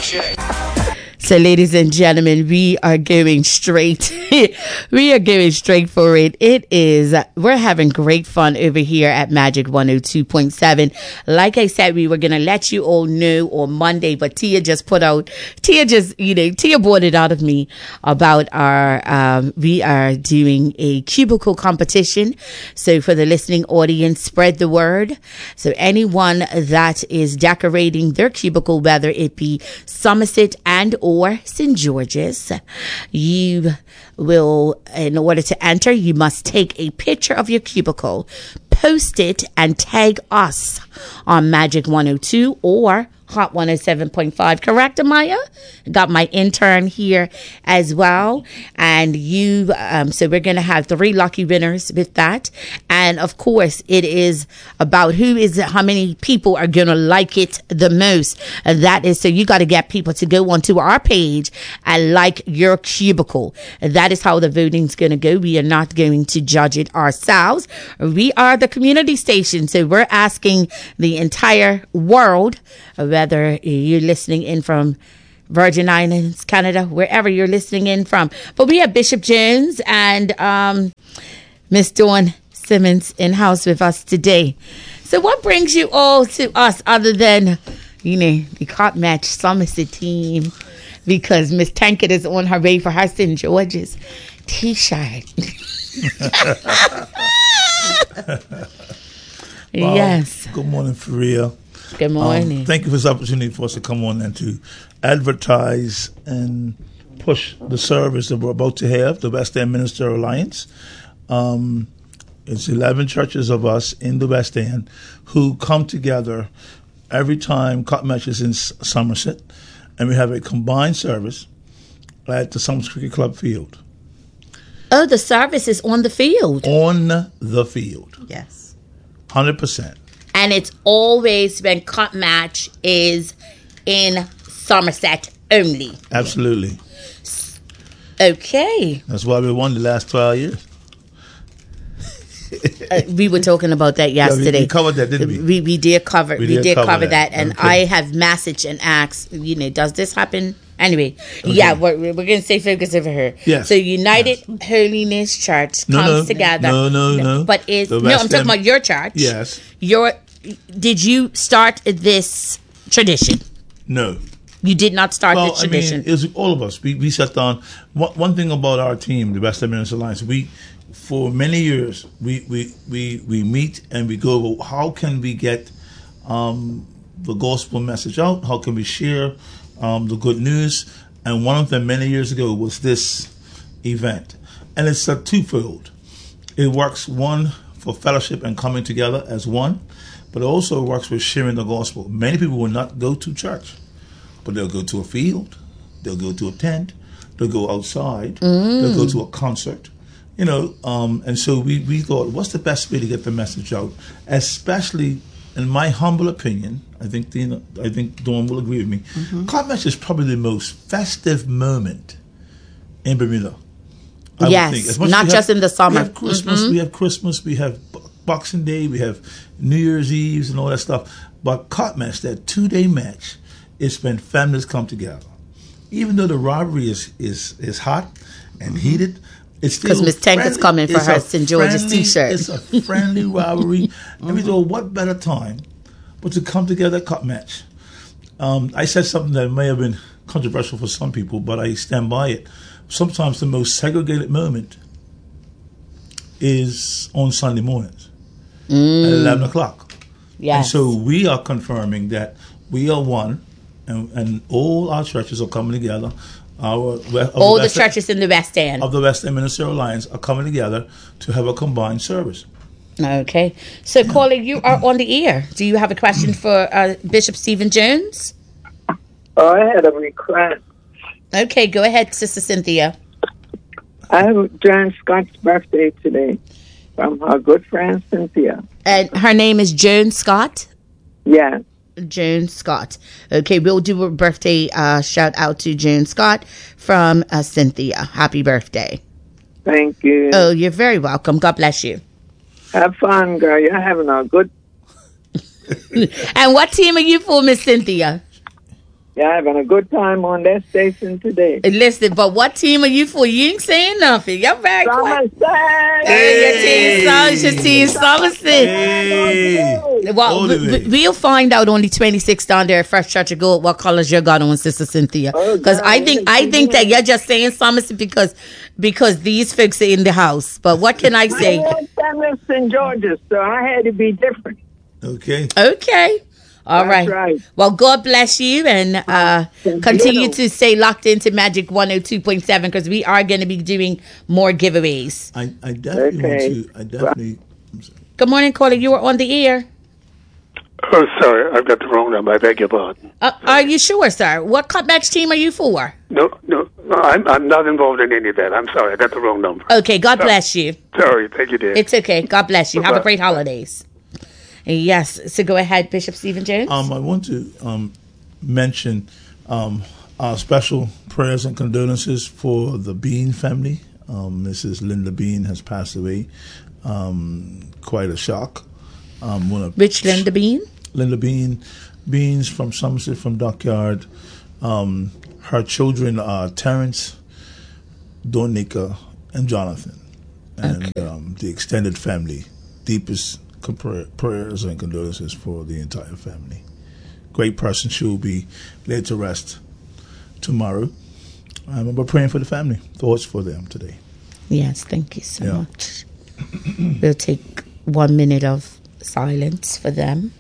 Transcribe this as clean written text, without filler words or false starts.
So, ladies and gentlemen, we are going straight. We are going straight for it. We're having great fun over here at Magic 102.7. Like I said, we were going to let you all know on Monday, but Tia bought it out of me about we are doing a cubicle competition. So for the listening audience, spread the word. So anyone that is decorating their cubicle, whether it be Somerset and or St. George's, you will, in order to enter, you must take a picture of your cubicle, post it, and tag us on Magic 102 or Hot 107.5. Correct, Amaya? Got my intern here as well. And so we're going to have 3 lucky winners with that. And of course, it is about how many people are going to like it the most. And that is, so you got to get people to go onto our page and like your cubicle. And that is how the voting's going to go. We are not going to judge it ourselves. We are the community station. So we're asking the entire world, whether you're listening in from Virgin Islands, Canada, wherever you're listening in from. But we have Bishop Jones and Miss Dawn Simmons in house with us today. So what brings you all to us other than, the Cop Match Somerset team? Because Miss Tankett is on her way for her St. George's T-shirt. Wow. Yes. Good morning, Faria. Good morning. Thank you for this opportunity for us to come on and to advertise and push the service that we're about to have, the West End Minister Alliance. It's 11 churches of us in the West End who come together every time Cotton Match is in Somerset, and we have a combined service at the Somerset Cricket Club field. Oh, the service is on the field. On the field. Yes. 100%. And it's always when Cup Match is in Somerset only. Absolutely. Okay. That's why we won the last 12 years. We were talking about that yesterday. Yeah, we covered that, didn't we? We did cover. We did cover that. And okay. I have messaged and asked, does this happen? Anyway, okay. Yeah, we're going to stay focused over here. Yes. So United Holiness Church comes together. No. But I'm talking about your church. Yes. Did you start this tradition? No. You did not start the tradition. It was all of us. We sat down. One thing about our team, the West End Minister Alliance, for many years we meet and we go over how can we get the gospel message out? How can we share the good news? And one of them many years ago was this event, and it's a twofold. It works, one, for fellowship and coming together as one, but it also works with sharing the gospel. Many people will not go to church, but they'll go to a field, they'll go to a tent, they'll go outside, they'll go to a concert, and so we thought, what's the best way to get the message out? Especially, in my humble opinion, I think Dawn will agree with me, Cotton Match is probably the most festive moment in Bermuda. Yes, not just in the summer. We have Christmas, we have Boxing Day, we have New Year's Eve and all that stuff. But Cotton Match, that 2-day match, is when families come together. Even though the rivalry is hot and heated, it's still because Miss Tankett's coming for her St. George's T-shirt. It's a friendly rivalry. And we thought, what better time but to come together at Cotton Match? I said something that may have been controversial for some people, but I stand by it. Sometimes the most segregated moment is on Sunday mornings at 11 o'clock. Yes. And so we are confirming that we are one, and all our churches are coming together. All the churches in the West End of the West End Ministerial Alliance are coming together to have a combined service. Okay. So, caller, you are on the air. Do you have a question for Bishop Stephen Jones? I had a request. Okay, go ahead, Sister Cynthia. I have Joan Scott's birthday today from her good friend Cynthia. And her name is Joan Scott? Yes. Joan Scott. Okay, we'll do a birthday shout out to Joan Scott from Cynthia. Happy birthday. Thank you. Oh, you're very welcome. God bless you. Have fun, girl. You're having a good... And what team are you for, Miss Cynthia? Yeah, having a good time on that station today. Listen, but what team are you for? You ain't saying nothing. You're very quiet. Somerset! Your team Somerset. Hey. Well, we'll find out on the 26th down there at Fresh Church of Gold what colors you got on, Sister Cynthia. Because I think that you're just saying Somerset because these folks are in the house. But what can I say? I had St. George's, so I had to be different. Okay. All That's right. right. Well, God bless you, and continue to stay locked into Magic 102.7 because we are going to be doing more giveaways. I definitely want to. I'm sorry. Good morning, caller. You were on the air. Oh, sorry, I've got the wrong number. I beg your pardon. Are you sure, sir? What cutbacks team are you for? No, I'm not involved in any of that. I'm sorry, I got the wrong number. Okay, God bless you. Sorry, thank you, dear. It's okay. God bless you. Have a great holidays. Yes, so go ahead, Bishop Stephen Jones. I want to mention our special prayers and condolences for the Bean family. Mrs. Linda Bean has passed away. Quite a shock. Which Linda Bean? Linda Bean, Beans from Somerset, from Dockyard. Her children are Terrence, Donika, and Jonathan. And the extended family. Deepest prayers and condolences for the entire family. Great person. She will be laid to rest tomorrow. We're praying for the family. Thoughts for them today. Yes, thank you so much. We'll take 1 minute of silence for them.